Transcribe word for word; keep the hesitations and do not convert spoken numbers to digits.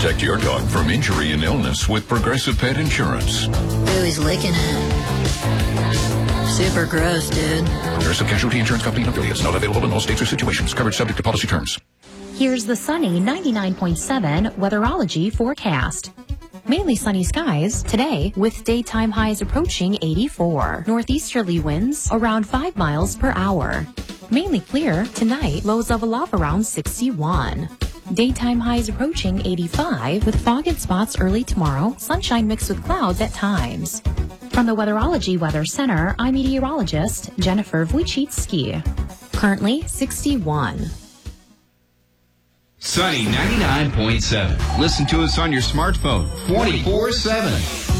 Protect your dog from injury and illness with Progressive Pet Insurance. Ooh, he's licking it. Super gross, dude. Progressive Casualty Insurance Company and affiliates. Not available in all states or situations. Coverage subject to policy terms. Here's the sunny ninety-nine point seven Weatherology forecast. Mainly sunny skies today with daytime highs approaching eighty-four. Northeasterly winds around five miles per hour. Mainly clear tonight, lows level off around sixty-one. Daytime highs approaching eighty-five with fog in spots early tomorrow, sunshine mixed with clouds at times. From the Weatherology Weather Center, I'm meteorologist Jennifer Wojcicki. Currently sixty-one. Sunny ninety-nine point seven. Listen to us on your smartphone twenty-four seven.